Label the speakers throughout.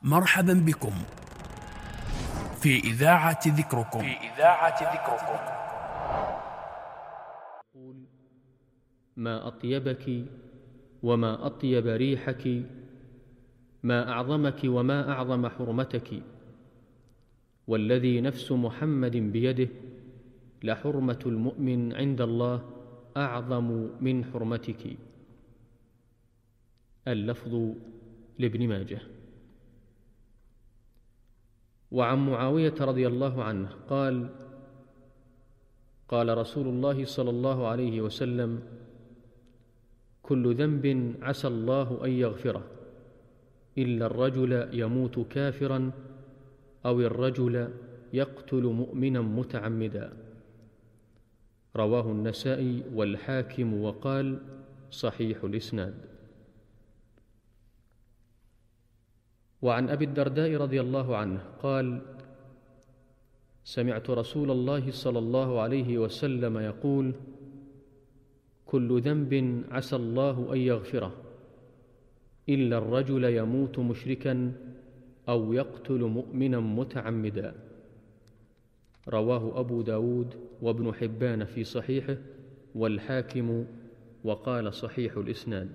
Speaker 1: مرحبا بكم في إذاعة ذكركم.
Speaker 2: ما أطيبك وما أطيب ريحك، ما أعظمك وما أعظم حرمتك، والذي نفس محمد بيده لحرمة المؤمن عند الله أعظم من حرمتك. اللفظ لابن ماجه. وعن معاوية رضي الله عنه قال: قال رسول الله صلى الله عليه وسلم: كل ذنب عسى الله أن يغفره إلا الرجل يموت كافرا أو الرجل يقتل مؤمنا متعمدا. رواه النسائي والحاكم وقال: صحيح الإسناد. وعن أبي الدرداء رضي الله عنه قال: سمعت رسول الله صلى الله عليه وسلم يقول: كل ذنب عسى الله أن يغفره إلا الرجل يموت مشركا أو يقتل مؤمنا متعمدا. رواه أبو داود وابن حبان في صحيحه والحاكم وقال: صحيح الإسناد.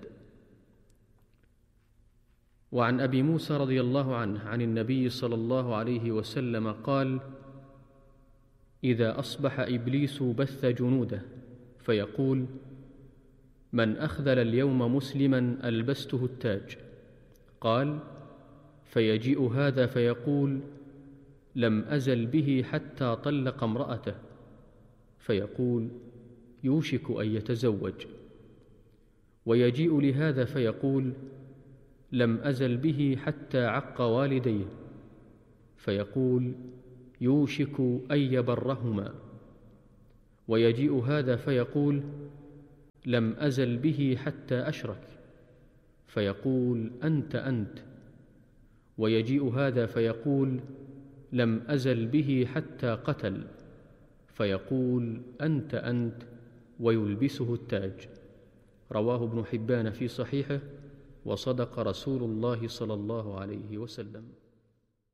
Speaker 2: وعن أبي موسى رضي الله عنه عن النبي صلى الله عليه وسلم قال: إذا أصبح إبليس بث جنوده فيقول: من أخذل اليوم مسلما ألبسته التاج. قال: فيجيء هذا فيقول: لم أزل به حتى طلق امرأته. فيقول: يوشك أن يتزوج. ويجيء لهذا فيقول: لم أزل به حتى عق والديه. فيقول: يوشك أن يبرهما. ويجيء هذا فيقول: لم أزل به حتى أشرك. فيقول: أنت. ويجيء هذا فيقول: لم أزل به حتى قتل. فيقول: أنت، ويلبسه التاج. رواه ابن حبان في صحيحه، وصدق رسول الله صلى الله عليه وسلم.